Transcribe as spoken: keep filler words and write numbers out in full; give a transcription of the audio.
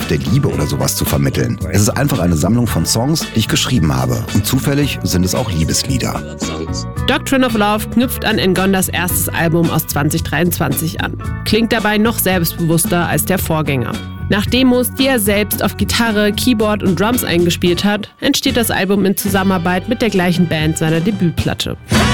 Botschaft der Liebe oder sowas zu vermitteln. Es ist einfach eine Sammlung von Songs, die ich geschrieben habe. Und zufällig sind es auch Liebeslieder. Doctrine of Love knüpft an Ngondas erstes Album aus zwanzig dreiundzwanzig an. Klingt dabei noch selbstbewusster als der Vorgänger. Nach Demos, die er selbst auf Gitarre, Keyboard und Drums eingespielt hat, entsteht das Album in Zusammenarbeit mit der gleichen Band seiner Debütplatte.